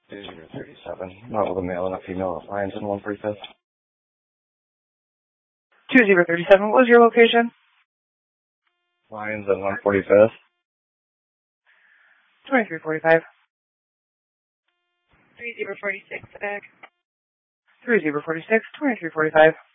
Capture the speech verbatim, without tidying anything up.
two zero three seven. Not with a male and a female at Lions in one forty-fifth. two zero three seven, what was your location? Lions in one forty-fifth. twenty-three forty-five. three zero four six, back. three zero four six, twenty-three forty-five.